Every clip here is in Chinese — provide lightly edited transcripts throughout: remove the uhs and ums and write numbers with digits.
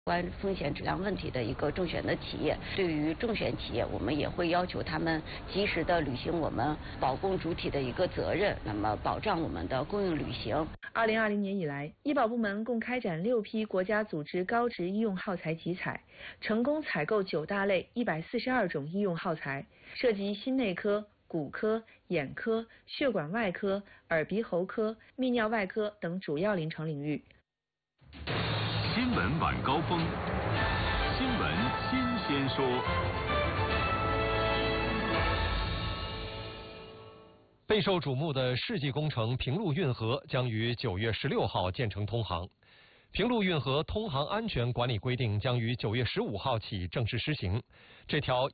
关风险质量问题的一个中选的企业，对于中选企业，我们也会要求他们及时的履行我们保供主体的一个责任，那么保障我们的供应履行。 2020年以来，医保部门共开展6批国家组织高值医用耗材集采，成功采购9大类142种医用耗材，涉及心内科、骨科、眼科、血管外科、耳鼻喉科、泌尿外科等主要临床领域。 新闻晚高峰，新闻新鲜说。 备受瞩目的世纪工程平陆运河将于9月16号建成通航。平陆运河通航安全管理规定将于9月15号起正式施行。这条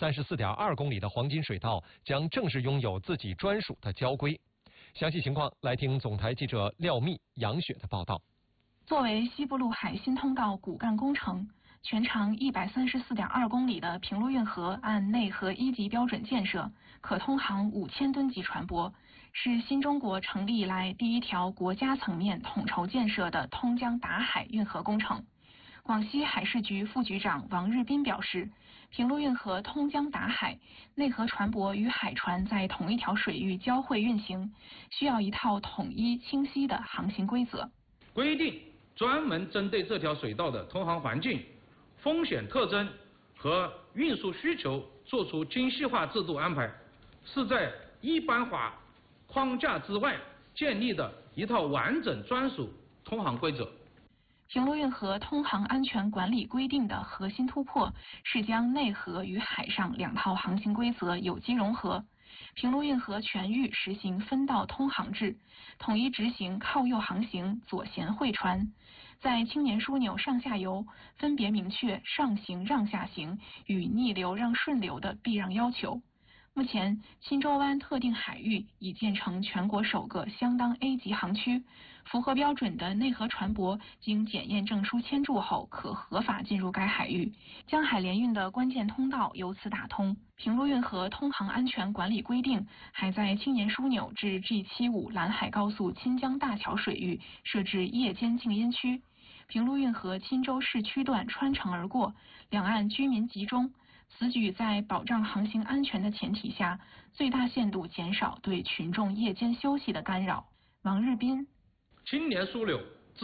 134.2公里的黄金水道将正式拥有自己专属的交规。详细情况来听总台记者廖密、杨雪的报道。 作为西部陆海新通道骨干工程，全长134.2公里的平陆运河按内河1级标准建设，可通航5000吨级船舶，是新中国成立以来第一条国家层面统筹建设的通江达海运河工程。广西海事局副局长王日斌表示，平陆运河通江达海，内河船舶与海船在同一条水域交汇运行，需要一套统一清晰的航行规则。 规定专门针对这条水道的通航环境、风险特征和运输需求作出精细化制度安排，是在一般化框架之外建立的一套完整专属通航规则。 平陆运河通航安全管理规定的核心突破是将内河与海上2套航行规则有机融合。平陆运河全域实行分道通航制，统一执行靠右航行、左舷汇船，在青年枢纽上下游分别明确上行让下行与逆流让顺流的避让要求。目前，钦州湾特定海域已建成全国首个相当 A 级航区，符合标准的内河船舶经检验证书签注后，可合法进入该海域，江海联运的关键通道由此打通。平陆运河通航安全管理规定还在青年枢纽至 G75 兰海高速钦江大桥水域设置夜间禁烟区，平陆运河钦州市区段穿城而过，两岸居民集中。此举在保障航行安全的前提下，最大限度减少对群众夜间休息的干扰。王日斌， 青年枢纽至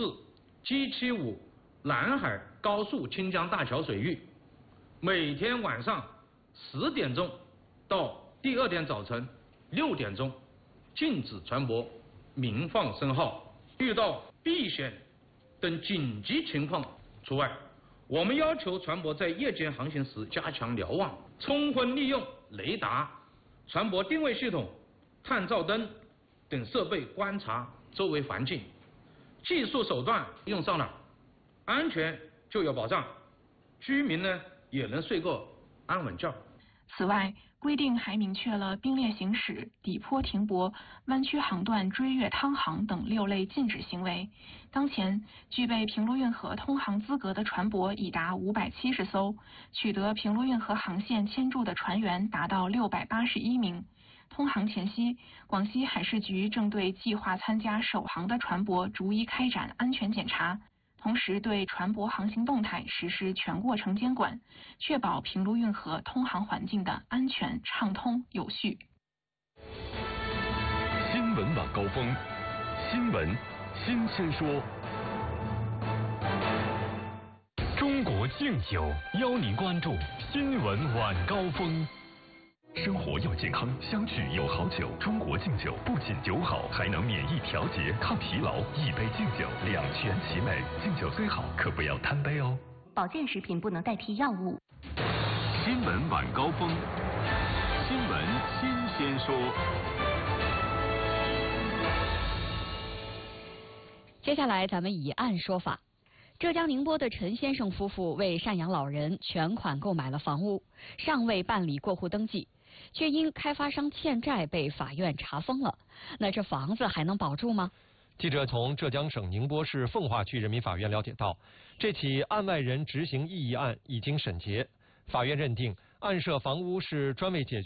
G75 兰海高速钦江大桥水域，每天晚上10点钟到第2天早晨6点钟禁止船舶鸣放声号，遇到避险等紧急情况除外。我们要求船舶在夜间航行时加强瞭望，充分利用雷达、船舶定位系统、探照灯等设备观察周围环境。技术手段用上了，安全就有保障，居民呢也能睡个安稳觉。 此外，规定还明确了并列行驶、底坡停泊、弯曲航段追越趟航等6类禁止行为。当前，具备平陆运河通航资格的船舶已达570艘，取得平陆运河航线签注的船员达到681名。通航前夕，广西海事局正对计划参加首航的船舶逐一开展安全检查。同时对船舶航行动态实施全过程监管，确保平陆运河通航环境的安全、畅通、有序。 新闻晚高峰，新闻新鲜说。中国敬酒邀您关注新闻晚高峰。生活要健康，相聚有好酒。中国敬酒不仅酒好，还能免疫调节、抗疲劳。一杯敬酒，两全其美。敬酒虽好，可不要贪杯哦。 保健食品不能代替药物。 新闻晚高峰，新闻新鲜说。 接下来咱们以案说法。浙江宁波的陈先生夫妇为赡养老人全款购买了房屋，尚未办理过户登记，却因开发商欠债被法院查封了。那这房子还能保住吗？ 记者从浙江省宁波市奉化区人民法院了解到，这起案外人执行异议案已经审结，法院认定案涉房屋是专为解决